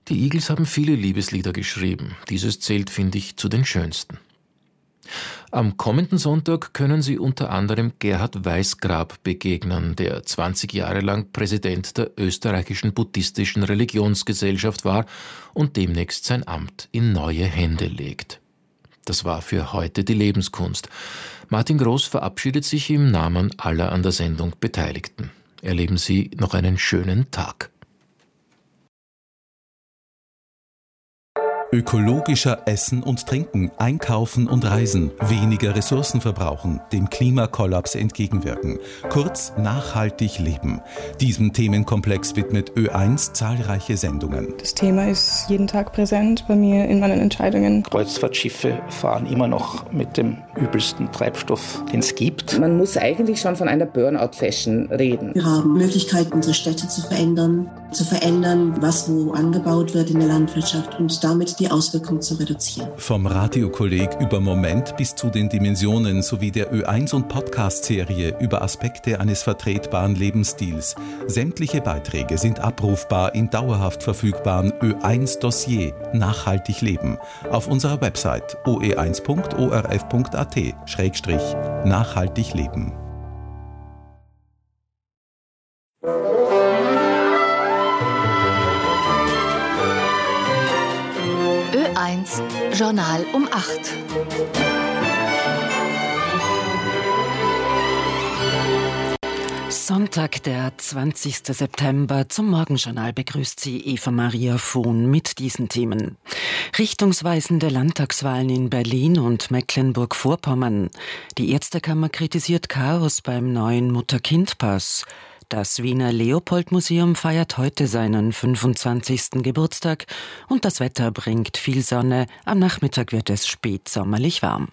Die Eagles haben viele Liebeslieder geschrieben. Dieses zählt, finde ich, zu den schönsten. Am kommenden Sonntag können Sie unter anderem Gerhard Weißgrab begegnen, der 20 Jahre lang Präsident der österreichischen buddhistischen Religionsgesellschaft war und demnächst sein Amt in neue Hände legt. Das war für heute die Lebenskunst. Martin Groß verabschiedet sich im Namen aller an der Sendung Beteiligten. Erleben Sie noch einen schönen Tag. Ökologischer Essen und Trinken, Einkaufen und Reisen, weniger Ressourcen verbrauchen, dem Klimakollaps entgegenwirken. Kurz, nachhaltig leben. Diesem Themenkomplex widmet Ö1 zahlreiche Sendungen. Das Thema ist jeden Tag präsent bei mir in meinen Entscheidungen. Kreuzfahrtschiffe fahren immer noch mit dem übelsten Treibstoff, den es gibt. Man muss eigentlich schon von einer Burnout-Fashion reden. Wir haben Möglichkeiten, unsere Städte zu verändern, was wo angebaut wird in der Landwirtschaft und damit die Auswirkungen zu reduzieren. Vom Radiokolleg über Moment bis zu den Dimensionen sowie der Ö1 und Podcast-Serie über Aspekte eines vertretbaren Lebensstils. Sämtliche Beiträge sind abrufbar im dauerhaft verfügbaren Ö1-Dossier Nachhaltig leben auf unserer Website oe1.orf.at/nachhaltig leben. Ö1 Journal um 8. Sonntag, der 20. September. Zum Morgenjournal begrüßt Sie Eva-Maria Vohn mit diesen Themen. Richtungsweisende Landtagswahlen in Berlin und Mecklenburg-Vorpommern. Die Ärztekammer kritisiert Chaos beim neuen Mutter-Kind-Pass. Das Wiener Leopold-Museum feiert heute seinen 25. Geburtstag und das Wetter bringt viel Sonne. Am Nachmittag wird es spätsommerlich warm.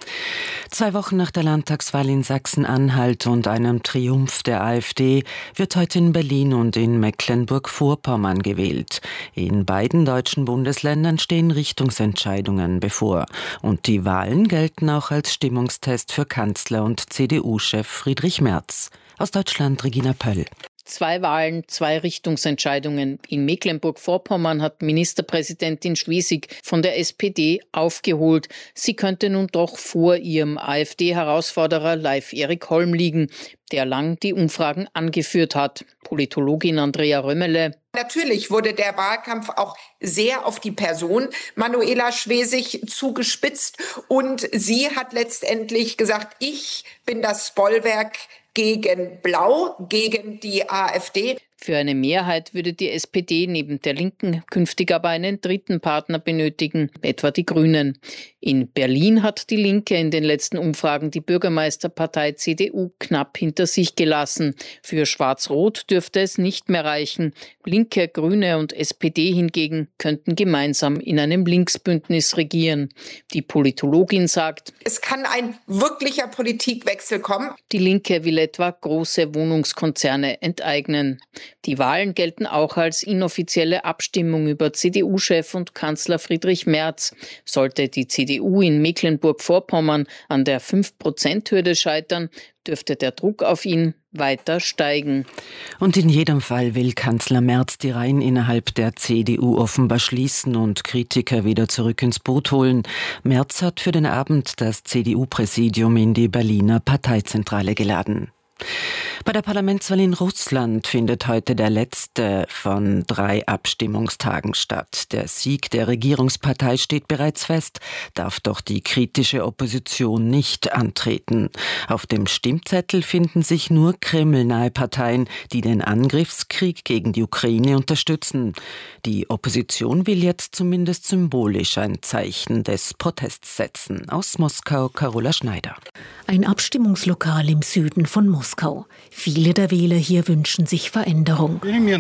2 Wochen nach der Landtagswahl in Sachsen-Anhalt und einem Triumph der AfD wird heute in Berlin und in Mecklenburg-Vorpommern gewählt. In beiden deutschen Bundesländern stehen Richtungsentscheidungen bevor. Und die Wahlen gelten auch als Stimmungstest für Kanzler und CDU-Chef Friedrich Merz. Aus Deutschland Regina Pöll. 2 Wahlen, 2 Richtungsentscheidungen. In Mecklenburg-Vorpommern hat Ministerpräsidentin Schwesig von der SPD aufgeholt. Sie könnte nun doch vor ihrem AfD-Herausforderer Leif Erik Holm liegen, der lang die Umfragen angeführt hat. Politologin Andrea Römmele. Natürlich wurde der Wahlkampf auch sehr auf die Person Manuela Schwesig zugespitzt und sie hat letztendlich gesagt, ich bin das Bollwerk gegen Blau, gegen die AfD. Für eine Mehrheit würde die SPD neben der Linken künftig aber einen dritten Partner benötigen, etwa die Grünen. In Berlin hat die Linke in den letzten Umfragen die Bürgermeisterpartei CDU knapp hinter sich gelassen. Für Schwarz-Rot dürfte es nicht mehr reichen. Linke, Grüne und SPD hingegen könnten gemeinsam in einem Linksbündnis regieren. Die Politologin sagt, es kann ein wirklicher Politikwechsel kommen. Die Linke will etwa große Wohnungskonzerne enteignen. Die Wahlen gelten auch als inoffizielle Abstimmung über CDU-Chef und Kanzler Friedrich Merz. Sollte die CDU in Mecklenburg-Vorpommern an der 5%-Hürde scheitern, dürfte der Druck auf ihn weiter steigen. Und in jedem Fall will Kanzler Merz die Reihen innerhalb der CDU offenbar schließen und Kritiker wieder zurück ins Boot holen. Merz hat für den Abend das CDU-Präsidium in die Berliner Parteizentrale geladen. Bei der Parlamentswahl in Russland findet heute der letzte von 3 Abstimmungstagen statt. Der Sieg der Regierungspartei steht bereits fest, darf doch die kritische Opposition nicht antreten. Auf dem Stimmzettel finden sich nur kremlnahe Parteien, die den Angriffskrieg gegen die Ukraine unterstützen. Die Opposition will jetzt zumindest symbolisch ein Zeichen des Protests setzen. Aus Moskau Carola Schneider. Ein Abstimmungslokal im Süden von Moskau. Viele der Wähler hier wünschen sich Veränderung.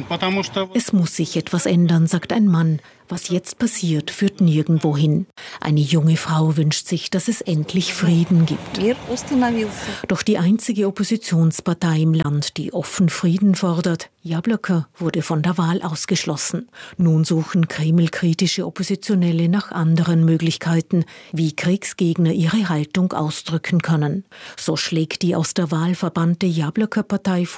Es muss sich etwas ändern, sagt ein Mann. Was jetzt passiert, führt nirgendwo hin. Eine junge Frau wünscht sich, dass es endlich Frieden gibt. Doch die einzige Oppositionspartei im Land, die offen Frieden fordert, Jabloko, wurde von der Wahl ausgeschlossen. Nun suchen Kreml-kritische Oppositionelle nach anderen Möglichkeiten, wie Kriegsgegner ihre Haltung ausdrücken können. So schlägt die aus der Wahl verbannte Jabloko-Partei vor,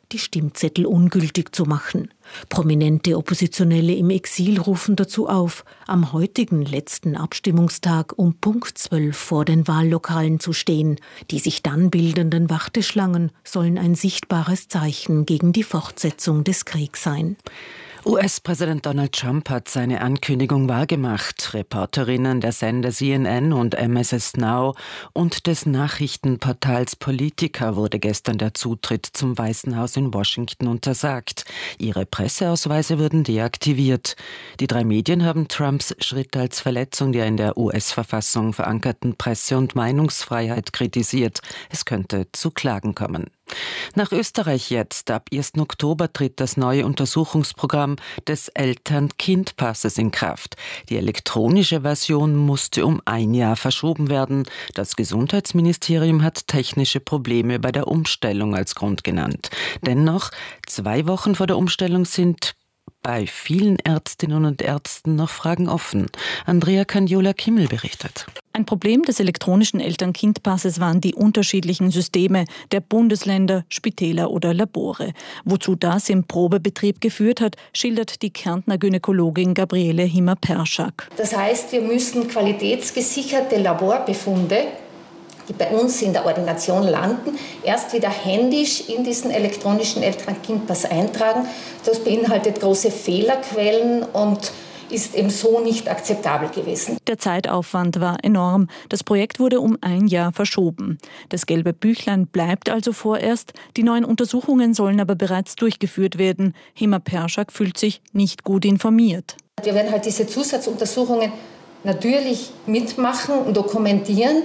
die Stimmzettel ungültig zu machen. Prominente Oppositionelle im Exil rufen dazu auf, am heutigen letzten Abstimmungstag um Punkt 12 vor den Wahllokalen zu stehen. Die sich dann bildenden Warteschlangen sollen ein sichtbares Zeichen gegen die Fortsetzung des Kriegs sein. US-Präsident Donald Trump hat seine Ankündigung wahrgemacht. Reporterinnen der Sender CNN und MSS Now und des Nachrichtenportals Politica wurde gestern der Zutritt zum Weißen Haus in Washington untersagt. Ihre Presseausweise wurden deaktiviert. Die 3 Medien haben Trumps Schritt als Verletzung der in der US-Verfassung verankerten Presse- und Meinungsfreiheit kritisiert. Es könnte zu Klagen kommen. Nach Österreich jetzt. Ab 1. Oktober tritt das neue Untersuchungsprogramm des Eltern-Kind-Passes in Kraft. Die elektronische Version musste um 1 Jahr verschoben werden. Das Gesundheitsministerium hat technische Probleme bei der Umstellung als Grund genannt. Dennoch, 2 Wochen vor der Umstellung sind bei vielen Ärztinnen und Ärzten noch Fragen offen. Andrea Caniola-Kimmel berichtet. Ein Problem des elektronischen Eltern-Kind-Passes waren die unterschiedlichen Systeme der Bundesländer, Spitäler oder Labore. Wozu das im Probebetrieb geführt hat, schildert die Kärntner Gynäkologin Gabriele Himmer-Perschak. Das heißt, wir müssen qualitätsgesicherte Laborbefunde, die bei uns in der Ordination landen, erst wieder händisch in diesen elektronischen Eltern-Kind-Pass eintragen. Das beinhaltet große Fehlerquellen und ist eben so nicht akzeptabel gewesen. Der Zeitaufwand war enorm. Das Projekt wurde um 1 Jahr verschoben. Das gelbe Büchlein bleibt also vorerst. Die neuen Untersuchungen sollen aber bereits durchgeführt werden. Himmer-Perschak fühlt sich nicht gut informiert. Wir werden halt diese Zusatzuntersuchungen natürlich mitmachen und dokumentieren.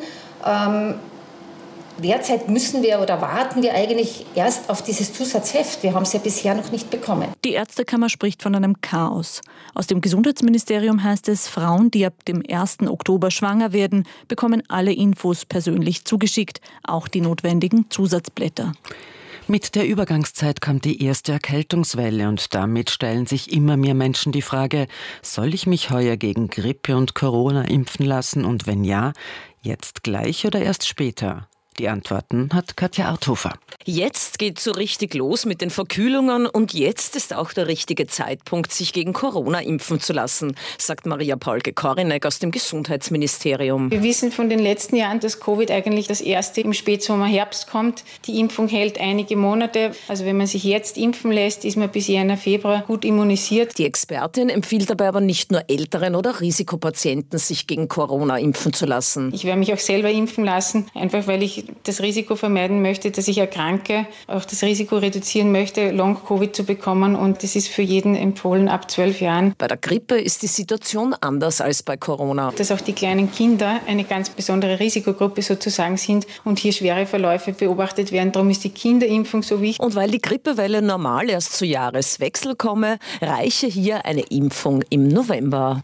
Derzeit müssen wir oder warten wir eigentlich erst auf dieses Zusatzheft. Wir haben es ja bisher noch nicht bekommen. Die Ärztekammer spricht von einem Chaos. Aus dem Gesundheitsministerium heißt es, Frauen, die ab dem 1. Oktober schwanger werden, bekommen alle Infos persönlich zugeschickt, auch die notwendigen Zusatzblätter. Mit der Übergangszeit kommt die erste Erkältungswelle und damit stellen sich immer mehr Menschen die Frage, soll ich mich heuer gegen Grippe und Corona impfen lassen und wenn ja, jetzt gleich oder erst später? Die Antworten hat Katja Arthofer. Jetzt geht's so richtig los mit den Verkühlungen und jetzt ist auch der richtige Zeitpunkt, sich gegen Corona impfen zu lassen, sagt Maria Paulke-Korinek aus dem Gesundheitsministerium. Wir wissen von den letzten Jahren, dass Covid eigentlich das erste im Spätsommer, Herbst kommt. Die Impfung hält einige Monate. Also wenn man sich jetzt impfen lässt, ist man bis Jänner, Februar gut immunisiert. Die Expertin empfiehlt dabei aber nicht nur älteren oder Risikopatienten, sich gegen Corona impfen zu lassen. Ich werde mich auch selber impfen lassen, einfach weil ich das Risiko vermeiden möchte, dass ich erkranke, auch das Risiko reduzieren möchte, Long-Covid zu bekommen und das ist für jeden empfohlen ab 12 Jahren. Bei der Grippe ist die Situation anders als bei Corona. Dass auch die kleinen Kinder eine ganz besondere Risikogruppe sozusagen sind und hier schwere Verläufe beobachtet werden. Darum ist die Kinderimpfung so wichtig. Und weil die Grippewelle normal erst zu Jahreswechsel komme, reiche hier eine Impfung im November.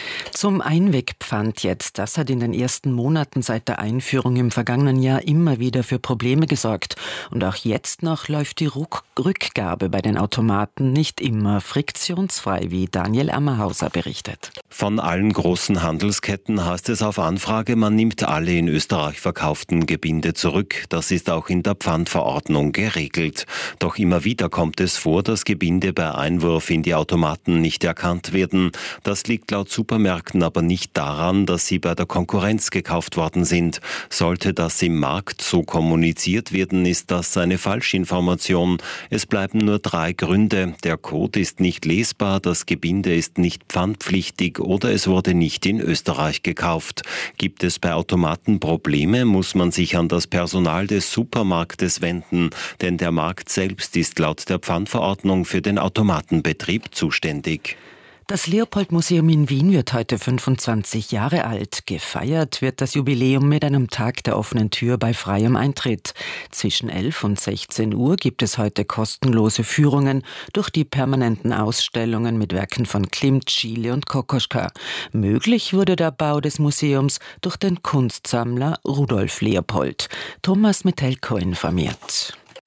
Zum Einwegpfand jetzt. Das hat in den ersten Monaten seit der Einführung im vergangenen Jahr immer wieder für Probleme gesorgt. Und auch jetzt noch läuft die Rückgabe bei den Automaten nicht immer friktionsfrei, wie Daniel Ammerhauser berichtet. Von allen großen Handelsketten heißt es auf Anfrage, man nimmt alle in Österreich verkauften Gebinde zurück. Das ist auch in der Pfandverordnung geregelt. Doch immer wieder kommt es vor, dass Gebinde bei Einwurf in die Automaten nicht erkannt werden. Das liegt laut Supermärkten aber nicht daran, dass sie bei der Konkurrenz gekauft worden sind. Sollte das im Markt so kommuniziert werden, ist das eine Falschinformation. Es bleiben nur 3 Gründe. Der Code ist nicht lesbar, das Gebinde ist nicht pfandpflichtig oder es wurde nicht in Österreich gekauft. Gibt es bei Automaten Probleme, muss man sich an das Personal des Supermarktes wenden, denn der Markt selbst ist laut der Pfandverordnung für den Automatenbetrieb zuständig. Das Leopold-Museum in Wien wird heute 25 Jahre alt. Gefeiert wird das Jubiläum mit einem Tag der offenen Tür bei freiem Eintritt. Zwischen 11 und 16 Uhr gibt es heute kostenlose Führungen durch die permanenten Ausstellungen mit Werken von Klimt, Schiele und Kokoschka. Möglich wurde der Bau des Museums durch den Kunstsammler Rudolf Leopold. Thomas Metelko informiert.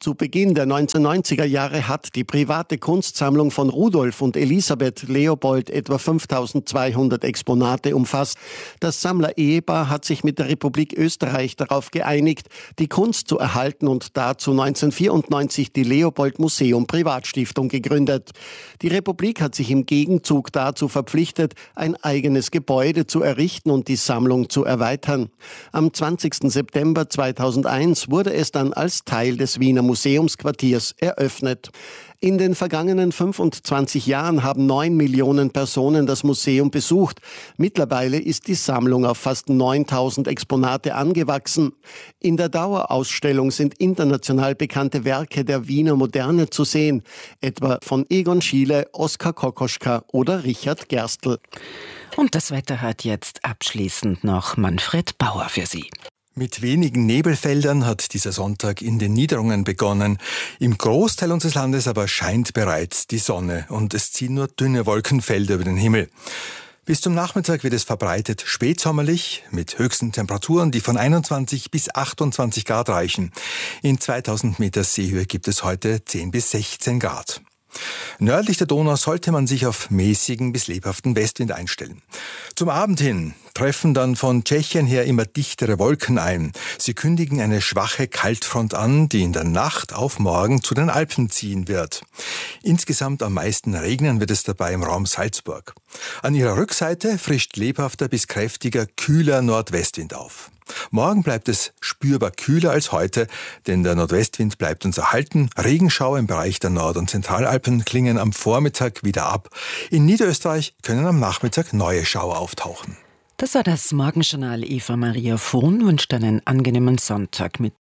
Zu Beginn der 1990er Jahre hat die private Kunstsammlung von Rudolf und Elisabeth Leopold etwa 5200 Exponate umfasst. Das Sammler-Ehepaar hat sich mit der Republik Österreich darauf geeinigt, die Kunst zu erhalten und dazu 1994 die Leopold Museum Privatstiftung gegründet. Die Republik hat sich im Gegenzug dazu verpflichtet, ein eigenes Gebäude zu errichten und die Sammlung zu erweitern. Am 20. September 2001 wurde es dann als Teil des Wiener Museumsquartiers eröffnet. In den vergangenen 25 Jahren haben 9 Millionen Personen das Museum besucht. Mittlerweile ist die Sammlung auf fast 9000 Exponate angewachsen. In der Dauerausstellung sind international bekannte Werke der Wiener Moderne zu sehen, etwa von Egon Schiele, Oskar Kokoschka oder Richard Gerstl. Und das Wetter hat jetzt abschließend noch Manfred Bauer für Sie. Mit wenigen Nebelfeldern hat dieser Sonntag in den Niederungen begonnen. Im Großteil unseres Landes aber scheint bereits die Sonne und es ziehen nur dünne Wolkenfelder über den Himmel. Bis zum Nachmittag wird es verbreitet spätsommerlich mit höchsten Temperaturen, die von 21 bis 28 Grad reichen. In 2000 Meter Seehöhe gibt es heute 10 bis 16 Grad. Nördlich der Donau sollte man sich auf mäßigen bis lebhaften Westwind einstellen. Zum Abend hin treffen dann von Tschechien her immer dichtere Wolken ein. Sie kündigen eine schwache Kaltfront an, die in der Nacht auf morgen zu den Alpen ziehen wird. Insgesamt am meisten regnen wird es dabei im Raum Salzburg. An ihrer Rückseite frischt lebhafter bis kräftiger, kühler Nordwestwind auf. Morgen bleibt es spürbar kühler als heute, denn der Nordwestwind bleibt uns erhalten. Regenschauer im Bereich der Nord- und Zentralalpen klingen am Vormittag wieder ab. In Niederösterreich können am Nachmittag neue Schauer auftauchen. Das war das Morgenjournal. Eva Maria Vohn wünscht einen angenehmen Sonntag mit.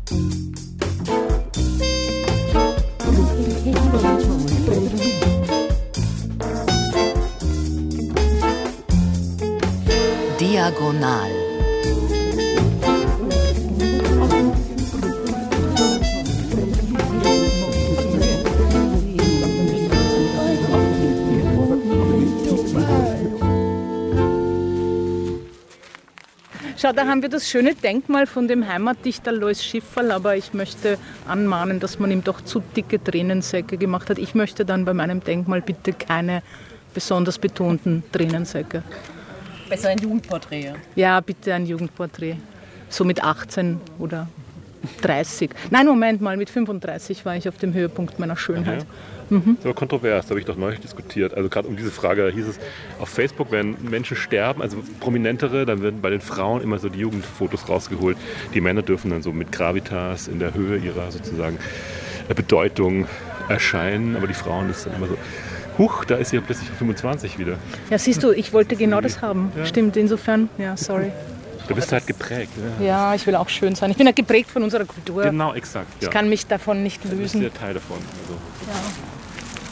Diagonal. Schau, da haben wir das schöne Denkmal von dem Heimatdichter Alois Schifferl, aber ich möchte anmahnen, dass man ihm doch zu dicke Tränensäcke gemacht hat. Ich möchte dann bei meinem Denkmal bitte keine besonders betonten Tränensäcke. Besser ein Jugendporträt. Ja, bitte ein Jugendporträt. So mit 18 oder 30. Nein, Moment mal, mit 35 war ich auf dem Höhepunkt meiner Schönheit. Okay. Das ist aber kontrovers, da habe ich doch neulich diskutiert. Also gerade um diese Frage, da hieß es auf Facebook, wenn Menschen sterben, also Prominentere, dann werden bei den Frauen immer so die Jugendfotos rausgeholt. Die Männer dürfen dann so mit Gravitas in der Höhe ihrer sozusagen Bedeutung erscheinen, aber die Frauen ist dann immer so, huch, da ist sie ja plötzlich 25 wieder. Ja, siehst du, ich wollte genau das haben. Ja. Stimmt, insofern, ja, sorry. Du bist halt geprägt. Ja, ich will auch schön sein. Ich bin ja geprägt von unserer Kultur. Genau, exakt. Ja. Ich kann mich davon nicht lösen. Du bist ja Teil davon. Also. Ja.